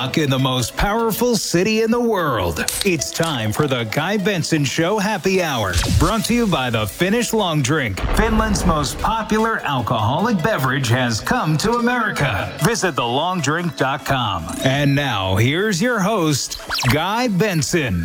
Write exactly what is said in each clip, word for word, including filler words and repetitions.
In the most powerful city in the world. It's time for the Guy Benson Show Happy Hour. Brought to you by the Finnish Long Drink. Finland's most popular alcoholic beverage has come to America. Visit the long drink dot com. And now, here's your host, Guy Benson.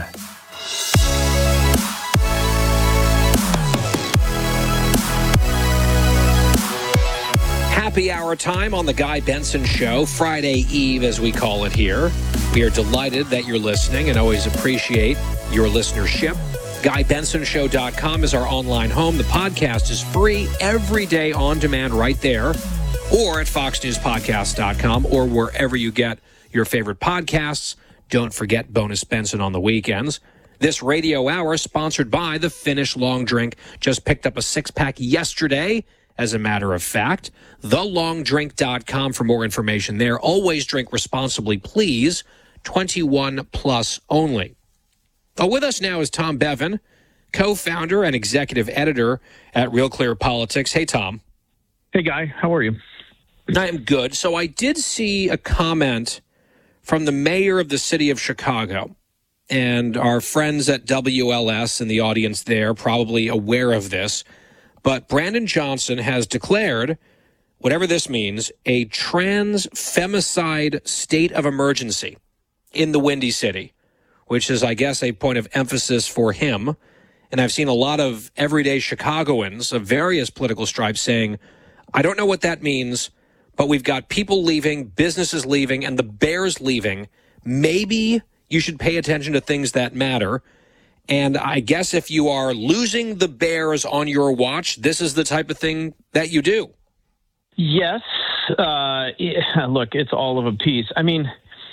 Happy hour time on the Guy Benson Show, Friday Eve as we call it here. We are delighted that you're listening and always appreciate your listenership. Guy Benson Show dot com is our online home. The podcast is free every day on demand right there, or at fox news podcast dot com, or wherever you get your favorite podcasts. Don't forget Bonus Benson on the weekends. This radio hour sponsored by the Finnish Long Drink. Just picked up a six-pack yesterday. As a matter of fact, the long drink dot com for more information there. Always drink responsibly, please. twenty-one plus only. Oh, with us now is Tom Bevan, co-founder and executive editor at Real Clear Politics. Hey, Tom. Hey, Guy. How are you? I am good. So I did see a comment from the mayor of the city of Chicago, and our friends at W L S in the audience there probably aware of this. But Brandon Johnson has declared, whatever this means, a trans femicide state of emergency in the Windy City, which is, I guess, a point of emphasis for him. And I've seen a lot of everyday Chicagoans of various political stripes saying, I don't know what that means, but we've got people leaving, businesses leaving, and the Bears leaving. Maybe you should pay attention to things that matter. And I guess if you are losing the Bears on your watch, this is the type of thing that you do. Yes. Uh, yeah, look, it's all of a piece. I mean,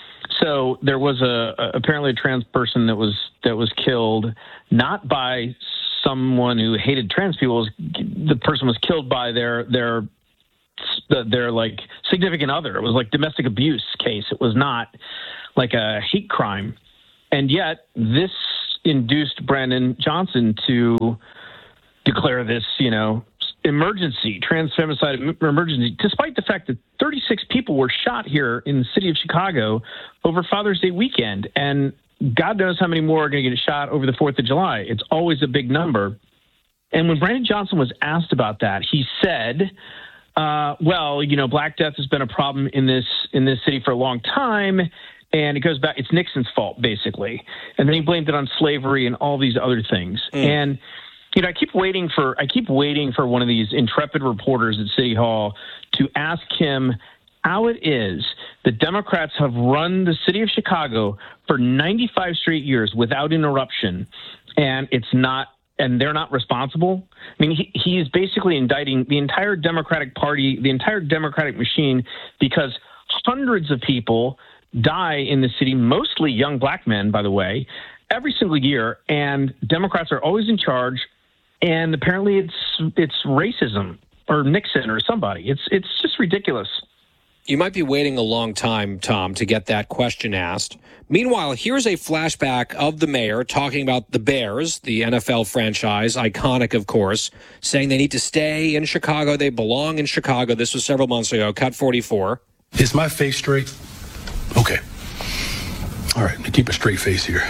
so there was a, a apparently a trans person that was that was killed, not by someone who hated trans people. The person was killed by their their their like significant other. It was like domestic abuse case. It was not like a hate crime. And yet this induced Brandon Johnson to declare this, you know, emergency, trans femicide emergency, despite the fact that thirty-six people were shot here in the city of Chicago over Father's Day weekend. And God knows how many more are going to get shot over the fourth of July. It's always a big number. And when Brandon Johnson was asked about that, he said, uh, well, you know, Black death has been a problem in this in this city for a long time. And it goes back, it's Nixon's fault, basically. And then he blamed it on slavery and all these other things. Mm. And, you know, I keep waiting for, I keep waiting for one of these intrepid reporters at City Hall to ask him how it is that Democrats have run the city of Chicago for ninety-five straight years without interruption. And it's not, and they're not responsible. I mean, he, he is basically indicting the entire Democratic Party, the entire Democratic machine, because hundreds of people die in the city, mostly young black men, by the way, every single year, and Democrats are always in charge, and apparently it's it's racism or Nixon or somebody. It's it's just ridiculous. You might be waiting a long time, Tom, to get that question asked. Meanwhile, here's a flashback of the mayor talking about the Bears, the N F L franchise, iconic, of course, saying they need to stay in Chicago. They belong in Chicago. This was several months ago. Cut forty-four. Is my face straight? Okay. All right, keep a straight face here.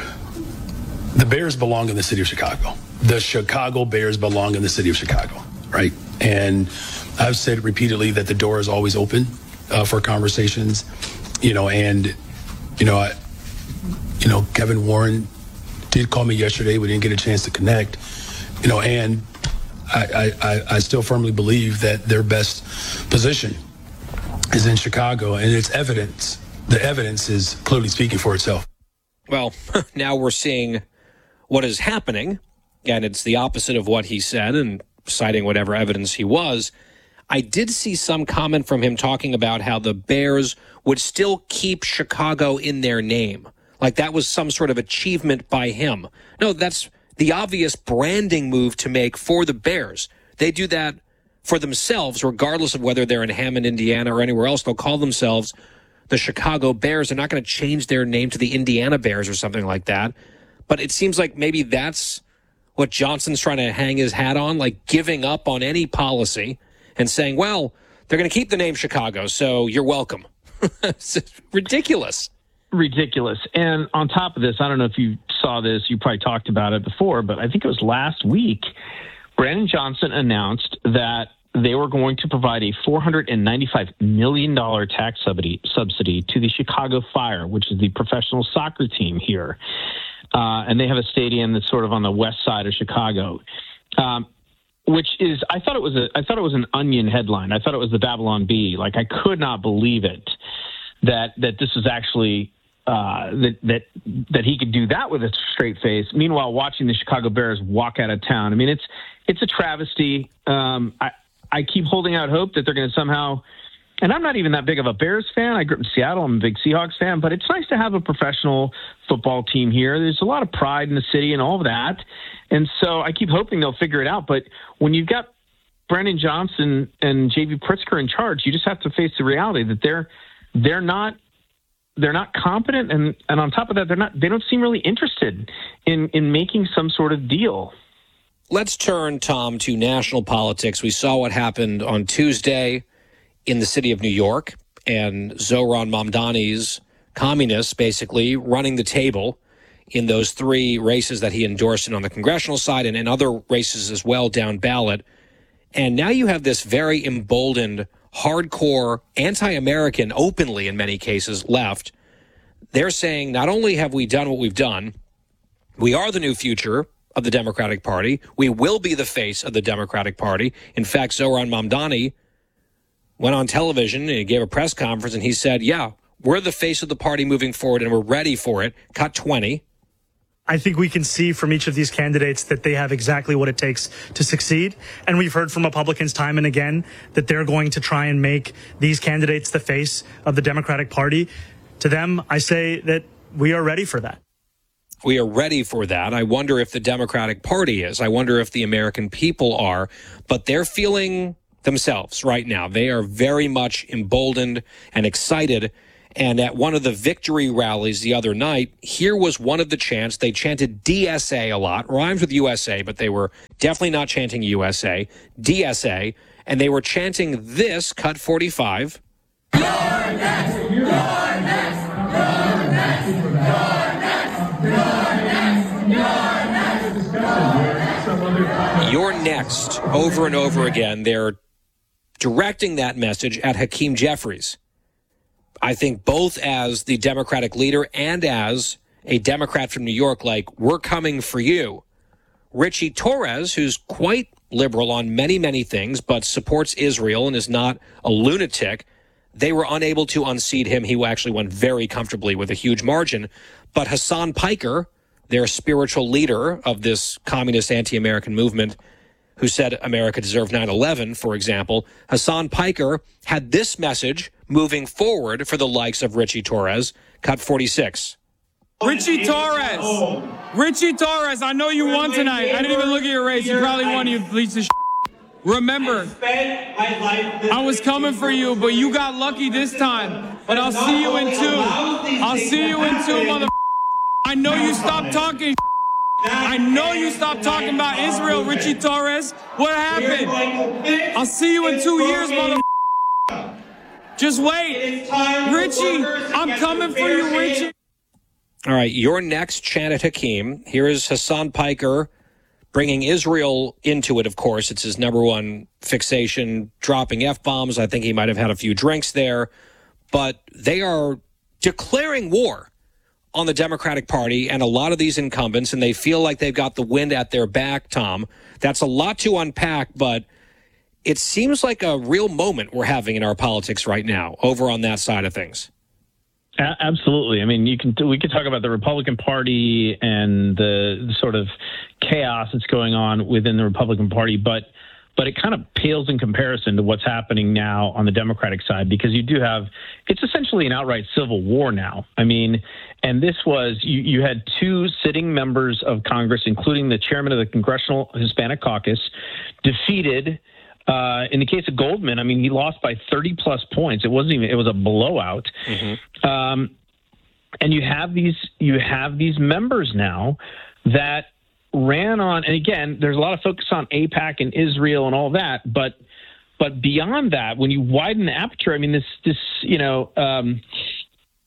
The Bears belong in the city of Chicago. The Chicago Bears belong in the city of Chicago, right? And I've said repeatedly that the door is always open uh, for conversations, you know, and, you know, I, you know, Kevin Warren did call me yesterday. We didn't get a chance to connect, you know, and I, I, I still firmly believe that their best position is in Chicago, and it's evidence. The evidence is clearly speaking for itself. Well, now we're seeing what is happening, and it's the opposite of what he said, and citing whatever evidence he was. I did see some comment from him talking about how the Bears would still keep Chicago in their name. Like that was some sort of achievement by him. No, that's the obvious branding move to make for the Bears. They do that for themselves, regardless of whether they're in Hammond, Indiana, or anywhere else. They'll call themselves the Chicago Bears. They're not going to change their name to the Indiana Bears or something like that. But it seems like maybe that's what Johnson's trying to hang his hat on, like giving up on any policy and saying, well, they're going to keep the name Chicago, so you're welcome. It's ridiculous. ridiculous. And on top of this, I don't know if you saw this, you probably talked about it before, but I think it was last week, Brandon Johnson announced that they were going to provide a four hundred ninety-five million dollars tax subsidy, subsidy to the Chicago Fire, which is the professional soccer team here. Uh, and they have a stadium that's sort of on the west side of Chicago, um, which is, I thought it was a, I thought it was an Onion headline. I thought it was the Babylon Bee. Like, I could not believe it that, that this was actually, uh, that, that, that he could do that with a straight face. Meanwhile, watching the Chicago Bears walk out of town. I mean, it's, it's a travesty. Um, I, I keep holding out hope that they're going to somehow, and I'm not even that big of a Bears fan. I grew up in Seattle. I'm a big Seahawks fan, but it's nice to have a professional football team here. There's a lot of pride in the city and all of that. And so I keep hoping they'll figure it out. But when you've got Brandon Johnson and J V Pritzker in charge, you just have to face the reality that they're, they're not, they're not competent. And, and on top of that, they're not, they don't seem really interested in, in making some sort of deal. Let's turn, Tom, to national politics. We saw what happened on Tuesday in the city of New York, and Zohran Mamdani's communists basically running the table in those three races that he endorsed in on the congressional side and in other races as well down ballot. And now you have this very emboldened, hardcore, anti-American, openly in many cases, left. They're saying not only have we done what we've done, we are the new future of the Democratic Party. We will be the face of the Democratic Party. In fact, Zohran Mamdani went on television and he gave a press conference and he said, yeah, we're the face of the party moving forward and we're ready for it. Cut twenty. I think we can see from each of these candidates that they have exactly what it takes to succeed. And we've heard from Republicans time and again that they're going to try and make these candidates the face of the Democratic Party. To them, I say that we are ready for that. We are ready for that. I wonder if the Democratic Party is. I wonder if the American people are. But they're feeling themselves right now. They are very much emboldened and excited. And at one of the victory rallies the other night, here was one of the chants. They chanted D S A a lot, rhymes with U S A, but they were definitely not chanting U S A, D S A. And they were chanting this, cut forty-five. You're next! You're next! You're next! You're next! You're next, over and over again. They're directing that message at Hakeem Jeffries. I think both as the Democratic leader and as a Democrat from New York, like, we're coming for you. Richie Torres, who's quite liberal on many, many things, but supports Israel and is not a lunatic, they were unable to unseat him. He actually went very comfortably with a huge margin. But Hassan Piker, their spiritual leader of this communist anti-American movement, who said America deserved nine eleven, for example, Hassan Piker had this message moving forward for the likes of Richie Torres, cut forty-six. Richie Torres! Richie Torres, I know you won tonight. I didn't even look at your race. You probably won, you piece of shit. Remember, I was coming for you, but you got lucky this time. But I'll see you in two. I'll see you in two, mother. I know you stopped talking. I know you stopped talking about Israel, Richie Torres. What happened? I'll see you in two years, mother. Just wait. Richie, I'm coming for you, Richie. All right, your next chant at Hakeem. Here is Hassan Piker bringing Israel into it, of course. It's his number one fixation, dropping F-bombs. I think he might have had a few drinks there. But they are declaring war on the Democratic Party and a lot of these incumbents, and they feel like they've got the wind at their back, Tom. That's a lot to unpack, but it seems like a real moment we're having in our politics right now over on that side of things. A- absolutely. I mean, you can we could talk about the Republican Party and the, the sort of chaos that's going on within the Republican Party, but but it kind of pales in comparison to what's happening now on the Democratic side, because you do have, it's essentially an outright civil war now. I mean, and this was, you, you had two sitting members of Congress, including the chairman of the Congressional Hispanic Caucus, defeated. Uh, in the case of Goldman, I mean, he lost by thirty plus points. It wasn't even, it was a blowout. Mm-hmm. Um, and you have these, you have these members now that ran on, and again, there's a lot of focus on AIPAC and Israel and all that, but, but beyond that, when you widen the aperture, I mean, this, this, you know, um,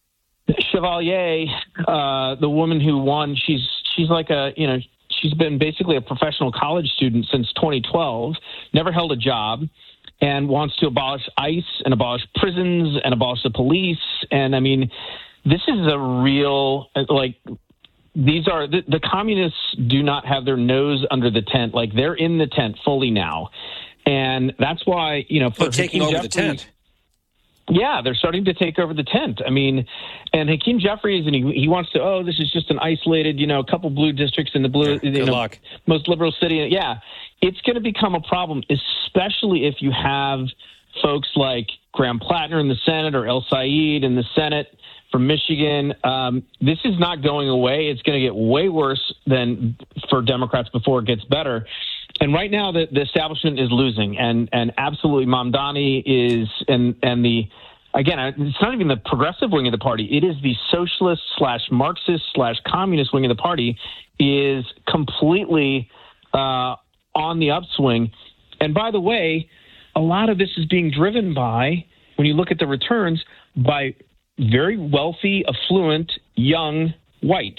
Chevalier, uh, the woman who won, she's she's like a, you know, she's been basically a professional college student since twenty twelve, never held a job, and wants to abolish ICE and abolish prisons and abolish the police. And I mean, this is a real, like, these are, the, the communists do not have their nose under the tent. Like, they're in the tent fully now. And that's why, you know, for oh, taking Hakeem over the tent. Yeah, they're starting to take over the tent. I mean, and Hakeem Jeffries, and he, he wants to, oh, this is just an isolated, you know, a couple blue districts in the blue, Good you know, luck. most liberal city. Yeah, it's going to become a problem, especially if you have folks like Graham Plattner in the Senate or El Said in the Senate from Michigan. Um, this is not going away. It's going to get way worse than for Democrats before it gets better. And right now, the, the establishment is losing, and and absolutely, Mamdani is, and and the, again, it's not even the progressive wing of the party. It is the socialist slash Marxist slash communist wing of the party is completely uh, on the upswing. And by the way, a lot of this is being driven by, when you look at the returns, by very wealthy, affluent, young whites,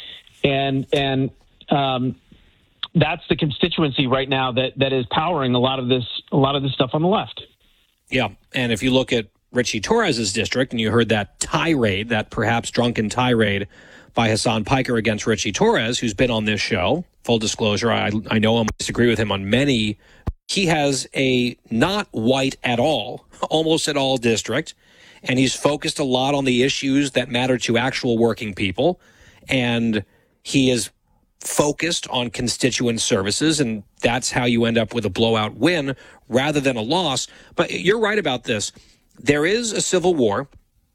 and and. Um, That's the constituency right now that, that is powering a lot of this a lot of this stuff on the left. Yeah, and if you look at Richie Torres's district, and you heard that tirade, that perhaps drunken tirade by Hassan Piker against Richie Torres, who's been on this show. Full disclosure, I, I know I disagree with him on many. He has a not white at all, almost at all district, and he's focused a lot on the issues that matter to actual working people, and he is focused on constituent services, and that's how you end up with a blowout win rather than a loss. But you're right about this. There is a civil war,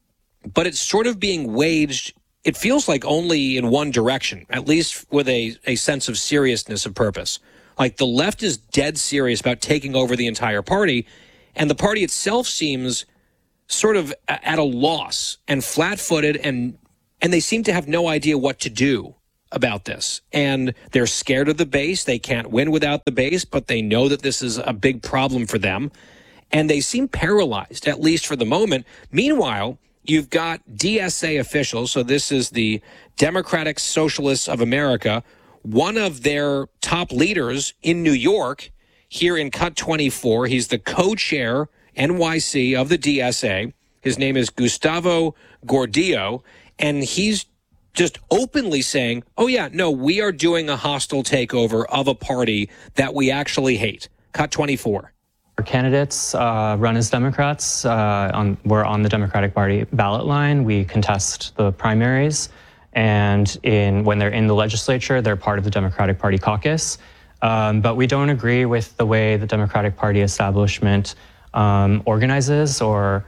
but it's sort of being waged, it feels like, only in one direction, at least with a, a sense of seriousness of purpose. Like, the left is dead serious about taking over the entire party, and the party itself seems sort of at a loss and flat-footed, and and they seem to have no idea what to do about this. And they're scared of the base. They can't win without the base, but they know that this is a big problem for them. And they seem paralyzed, at least for the moment. Meanwhile, you've got D S A officials. So this is the Democratic Socialists of America. One of their top leaders in New York, here in Cut twenty-four, he's the co-chair, N Y C, of the D S A. His name is Gustavo Gordillo, and he's just openly saying, oh, yeah, no, we are doing a hostile takeover of a party that we actually hate. Cut twenty-four. Our candidates uh, run as Democrats. Uh, on, we're on the Democratic Party ballot line. We contest the primaries. And in when they're in the legislature, they're part of the Democratic Party caucus. Um, but we don't agree with the way the Democratic Party establishment um, organizes or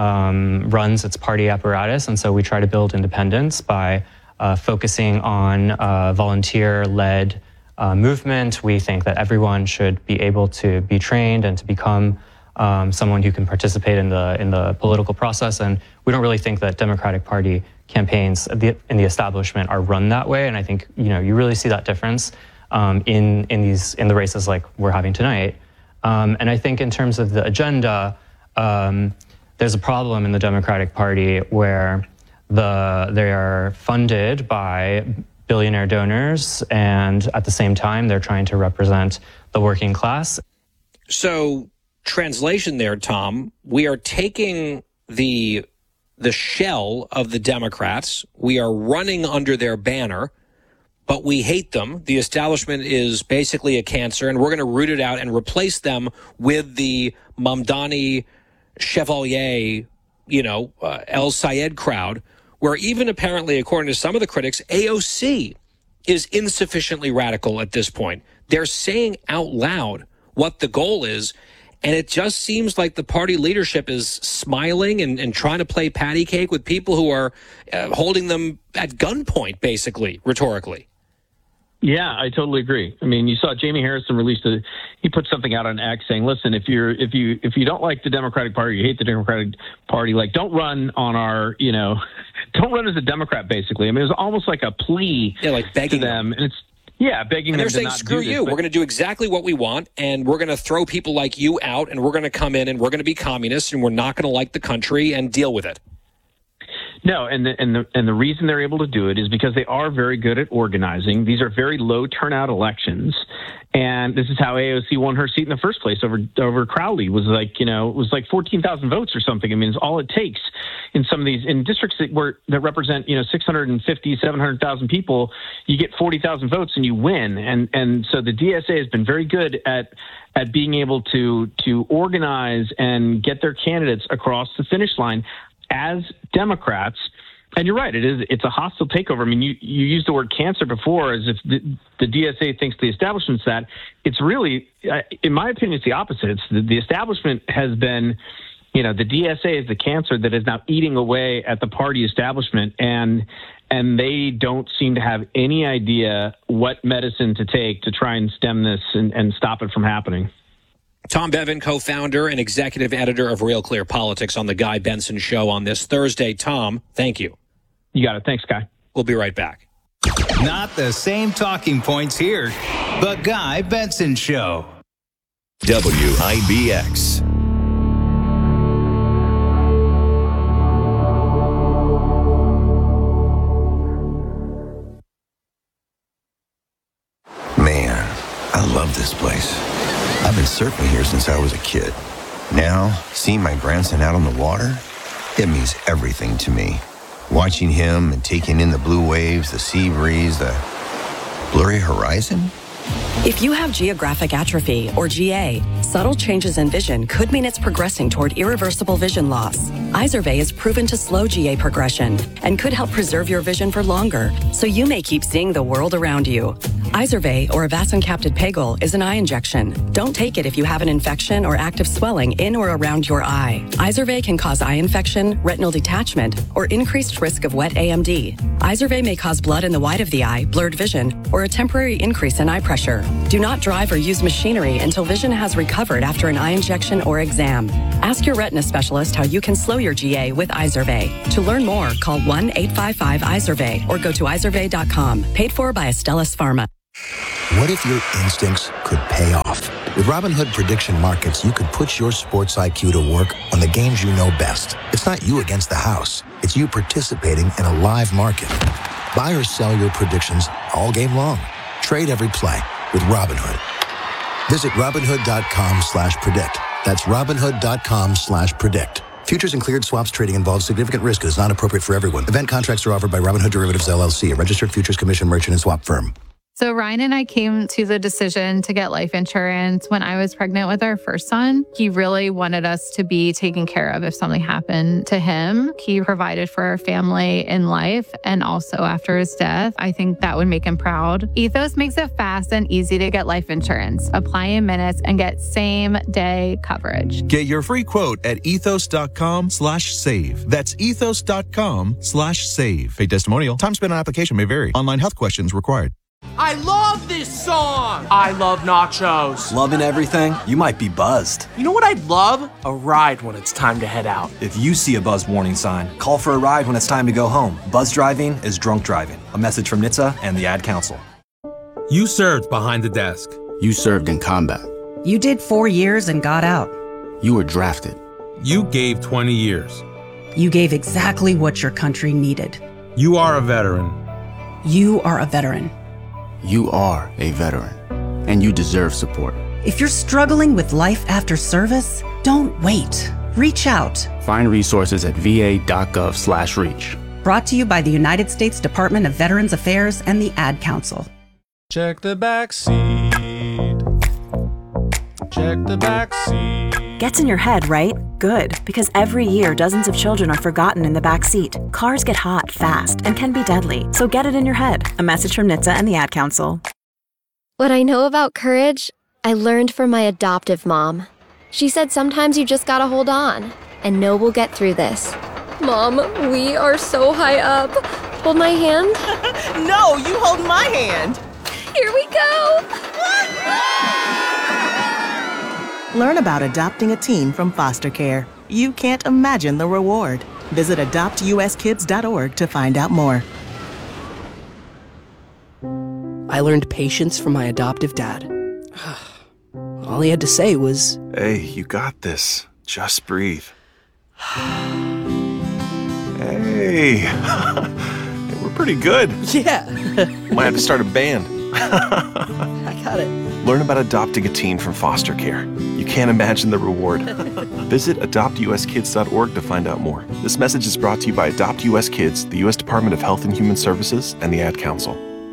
um, runs its party apparatus. And so we try to build independence by Uh, focusing on uh, volunteer-led uh, movement. We think that everyone should be able to be trained and to become um, someone who can participate in the in the political process. And we don't really think that Democratic Party campaigns in the establishment are run that way. And I think, you know, you really see that difference um, in in these in the races like we're having tonight. Um, and I think in terms of the agenda, um, there's a problem in the Democratic Party where The, they are funded by billionaire donors, and at the same time, they're trying to represent the working class. So, translation there, Tom, we are taking the the shell of the Democrats. We are running under their banner, but we hate them. The establishment is basically a cancer, and we're going to root it out and replace them with the Mamdani, Chevalier, you know, uh, El Sayed crowd, where even apparently, according to some of the critics, A O C is insufficiently radical at this point. They're saying out loud what the goal is, and it just seems like the party leadership is smiling and, and trying to play patty cake with people who are uh, holding them at gunpoint, basically, rhetorically. Yeah, I totally agree. I mean, you saw Jamie Harrison released a, he put something out on X saying, listen, if you're, if you, if you don't like the Democratic Party, you hate the Democratic Party, like, don't run on our, you know, don't run as a Democrat, basically. I mean, it was almost like a plea yeah, like begging to them. them. And it's, yeah, begging and them they're to saying, not screw do you. This, we're going to do exactly what we want, and we're going to throw people like you out, and we're going to come in and we're going to be communists, and we're not going to like the country and deal with it. No, and the, and the and the reason they're able to do it is because they are very good at organizing. These are very low turnout elections, and this is how A O C won her seat in the first place over over Crowley. Was like you know it was like fourteen thousand votes or something. I mean, it's all it takes in some of these in districts that were that represent you know six hundred fifty, seven hundred thousand people. You get forty thousand votes and you win, and and so the D S A has been very good at at being able to to organize and get their candidates across the finish line as Democrats. And you're right, it is it's a hostile takeover. I mean, you, you used the word cancer before as if the, the D S A thinks the establishment's that. It's really, uh, in my opinion, it's the opposite. It's the, the establishment has been, you know, the D S A is the cancer that is now eating away at the party establishment, and and they don't seem to have any idea what medicine to take to try and stem this and, and stop it from happening. Tom Bevan, co-founder and executive editor of Real Clear Politics on The Guy Benson Show on this Thursday. Tom, thank you. You got it. Thanks, Guy. We'll be right back. Not the same talking points here. The Guy Benson Show. W I B X. Man, I love this place. I've been surfing here since I was a kid. Now, seeing my grandson out on the water, it means everything to me. Watching him and taking in the blue waves, the sea breeze, the blurry horizon. If you have geographic atrophy, or G A, subtle changes in vision could mean it's progressing toward irreversible vision loss. Izervay is proven to slow G A progression and could help preserve your vision for longer, so you may keep seeing the world around you. Izervay, or avacincaptad pegol, is an eye injection. Don't take it if you have an infection or active swelling in or around your eye. Izervay can cause eye infection, retinal detachment, or increased risk of wet A M D. Izervay may cause blood in the white of the eye, blurred vision, or a temporary increase in eye pressure. Do not drive or use machinery until vision has recovered after an eye injection or exam. Ask your retina specialist how you can slow your G A with Izervay. To learn more, call one eight five five Izervay or go to izervay dot com. Paid for by Astellas Pharma. What if your instincts could pay off? With Robinhood Prediction Markets, you could put your sports I Q to work on the games you know best. It's not you against the house. It's you participating in a live market. Buy or sell your predictions all game long. Trade every play with Robinhood. Visit Robinhood.com slash predict. That's Robinhood.com slash predict. Futures and cleared swaps trading involves significant risk and is not appropriate for everyone. Event contracts are offered by Robinhood Derivatives, L L C, a registered futures commission merchant and swap firm. So Ryan and I came to the decision to get life insurance when I was pregnant with our first son. He really wanted us to be taken care of if something happened to him. He provided for our family in life and also after his death. I think that would make him proud. Ethos makes it fast and easy to get life insurance. Apply in minutes and get same day coverage. Get your free quote at ethos.com slash save. That's ethos.com slash save. Paid testimonial. Time spent on application may vary. Online health questions required. I love this song! I love nachos. Loving everything? You might be buzzed. You know what I'd love? A ride when it's time to head out. If you see a buzz warning sign, call for a ride when it's time to go home. Buzz driving is drunk driving. A message from N H T S A and the Ad Council. You served behind the desk. You served in combat. You did four years and got out. You were drafted. You gave twenty years. You gave exactly what your country needed. You are a veteran. You are a veteran. You are a veteran, and you deserve support. If you're struggling with life after service, don't wait. Reach out. Find resources at va.gov slash reach. Brought to you by the United States Department of Veterans Affairs and the Ad Council. Check the back seat. Check the back seat. Gets in your head, right? Good, because every year dozens of children are forgotten in the back seat. Cars get hot fast and can be deadly, so get it in your head. A message from N H T S A and the Ad Council. What I know about courage, I learned from my adoptive mom. She said sometimes you just gotta hold on and know we'll get through this. Mom, we are so high up. Hold my hand. No, you hold my hand. Here we go. Learn about adopting a teen from foster care. You can't imagine the reward. Visit adopt u s kids dot org to find out more. I learned patience from my adoptive dad. All he had to say was, "Hey, you got this. Just breathe." Hey, we're pretty good. Yeah. Might have to start a band. I got it. Learn about adopting a teen from foster care. You can't imagine the reward. Visit adopt u s kids dot org to find out more. This message is brought to you by Adopt U S Kids, the U S Department of Health and Human Services, and the Ad Council.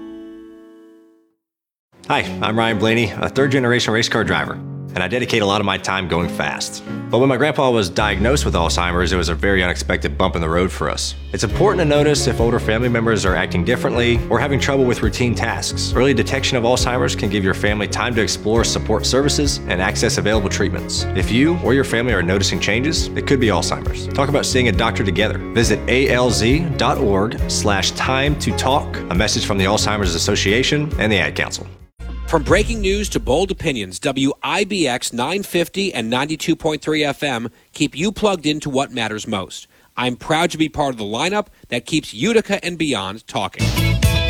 Hi, I'm Ryan Blaney, a third-generation race car driver, and I dedicate a lot of my time going fast. But when my grandpa was diagnosed with Alzheimer's, it was a very unexpected bump in the road for us. It's important to notice if older family members are acting differently or having trouble with routine tasks. Early detection of Alzheimer's can give your family time to explore support services and access available treatments. If you or your family are noticing changes, it could be Alzheimer's. Talk about seeing a doctor together. Visit A L Z dot org slash time to talk. A message from the Alzheimer's Association and the Ad Council. From breaking news to bold opinions, W I B X nine fifty and ninety-two point three F M keep you plugged into what matters most. I'm proud to be part of the lineup that keeps Utica and beyond talking.